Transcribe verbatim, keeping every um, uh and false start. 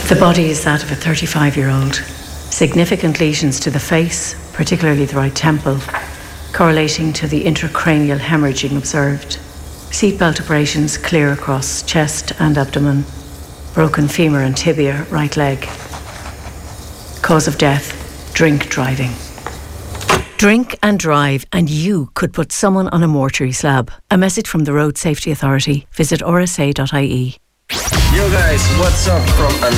The body is that of a thirty-five-year-old. Significant lesions to the face, particularly the right temple, correlating to the intracranial hemorrhaging observed. Seatbelt abrasions clear across chest and abdomen. Broken femur and tibia, right leg. Cause of death, drink driving. Drink and drive, and you could put someone on a mortuary slab. A message from the Road Safety Authority. Visit r s a dot i e. Yo guys, what's up from